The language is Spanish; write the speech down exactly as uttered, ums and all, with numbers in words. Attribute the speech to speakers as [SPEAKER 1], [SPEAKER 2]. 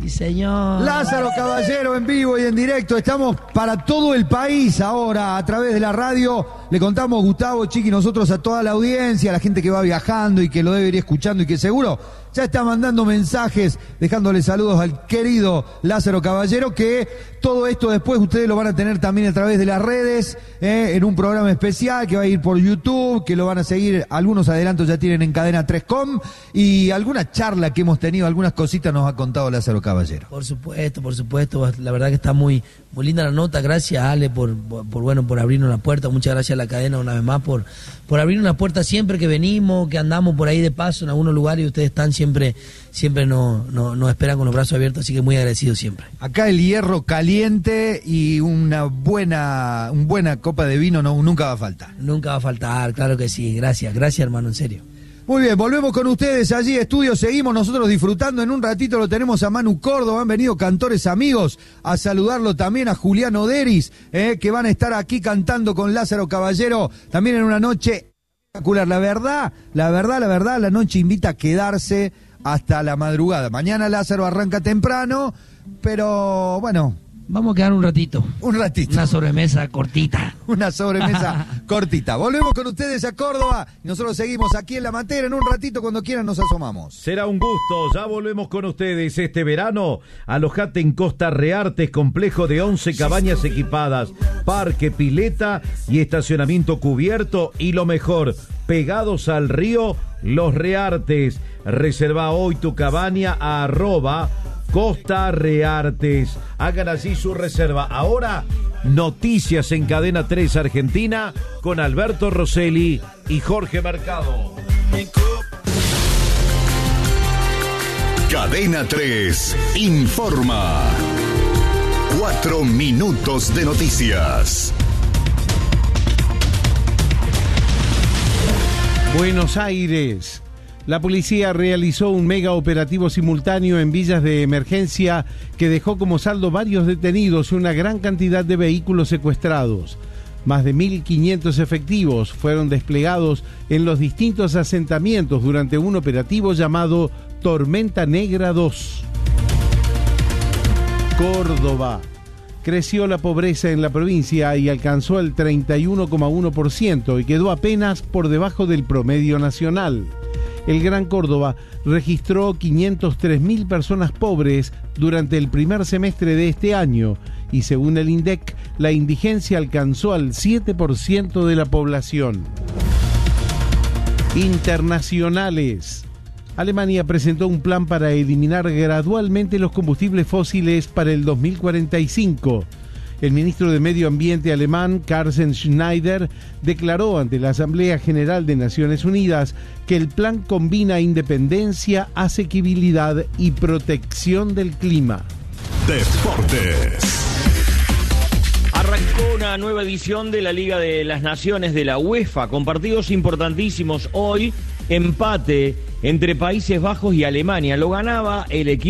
[SPEAKER 1] señor.
[SPEAKER 2] Lázaro Caballero en vivo y en directo. Estamos para todo el país ahora a través de la radio. Le contamos, Gustavo, Chiqui, nosotros a toda la audiencia, a la gente que va viajando y que lo debe ir escuchando y que seguro ya está mandando mensajes, dejándole saludos al querido Lázaro Caballero, que todo esto después ustedes lo van a tener también a través de las redes, eh, en un programa especial que va a ir por YouTube, que lo van a seguir, algunos adelantos ya tienen en Cadena tres punto com, y alguna charla que hemos tenido, algunas cositas nos ha contado Lázaro Caballero.
[SPEAKER 1] Por supuesto, por supuesto, la verdad que está muy, muy linda la nota. Gracias, Ale, por, por, por bueno, por abrirnos la puerta. Muchas gracias a la cadena una vez más por, por abrirnos la puerta siempre que venimos, que andamos por ahí de paso en algunos lugares y ustedes están siempre, siempre nos, nos, nos esperan con los brazos abiertos, así que muy agradecido siempre.
[SPEAKER 2] Acá el hierro caliente y una buena, una buena copa de vino no, nunca va a faltar.
[SPEAKER 1] Nunca va a faltar, claro que sí. Gracias, gracias, hermano, en serio.
[SPEAKER 2] Muy bien, volvemos con ustedes allí, estudio, seguimos nosotros disfrutando. En un ratito lo tenemos a Manu Córdoba, han venido cantores amigos a saludarlo también, a Julián Oderis, eh, que van a estar aquí cantando con Lázaro Caballero, también en una noche espectacular. La verdad, la verdad, la verdad, la noche invita a quedarse hasta la madrugada. Mañana Lázaro arranca temprano, pero bueno...
[SPEAKER 1] Vamos a quedar un ratito.
[SPEAKER 2] Un ratito.
[SPEAKER 1] Una sobremesa cortita.
[SPEAKER 2] Una sobremesa cortita. Volvemos con ustedes a Córdoba y nosotros seguimos aquí en La Matera. En un ratito, cuando quieran, nos asomamos.
[SPEAKER 3] Será un gusto. Ya volvemos con ustedes este verano. Alojate en Costa Reartes, complejo de once cabañas equipadas, parque, pileta y estacionamiento cubierto. Y lo mejor, pegados al río, Los Reartes. Reserva hoy tu cabaña a arroba Costa Reartes. Hagan así su reserva. Ahora, noticias en Cadena tres Argentina con Alberto Rosselli y Jorge Mercado.
[SPEAKER 4] Cadena tres informa. Cuatro minutos de noticias.
[SPEAKER 5] Buenos Aires. La policía realizó un mega operativo simultáneo en villas de emergencia que dejó como saldo varios detenidos y una gran cantidad de vehículos secuestrados. Más de mil quinientos efectivos fueron desplegados en los distintos asentamientos durante un operativo llamado Tormenta Negra dos. Córdoba. Creció la pobreza en la provincia y alcanzó el treinta y uno coma uno por ciento y quedó apenas por debajo del promedio nacional. El Gran Córdoba registró quinientas tres mil personas pobres durante el primer semestre de este año y según el INDEC, la indigencia alcanzó al siete por ciento de la población. Internacionales. Alemania presentó un plan para eliminar gradualmente los combustibles fósiles para el dos mil cuarenta y cinco. El ministro de Medio Ambiente alemán, Carsten Schneider, declaró ante la Asamblea General de Naciones Unidas que el plan combina independencia, asequibilidad y protección del clima.
[SPEAKER 4] Deportes.
[SPEAKER 6] Arrancó una nueva edición de la Liga de las Naciones de la UEFA, con partidos importantísimos hoy. Empate entre Países Bajos y Alemania. Lo ganaba el equipo